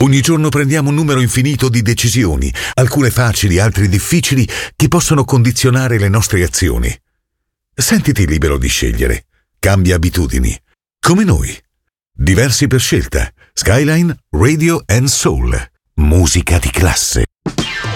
Ogni giorno prendiamo un numero infinito di decisioni, alcune facili, altre difficili, che possono condizionare le nostre azioni. Sentiti libero di scegliere. Cambia abitudini. Come noi. Diversi per scelta. Skyline Radio and Soul. Musica di classe.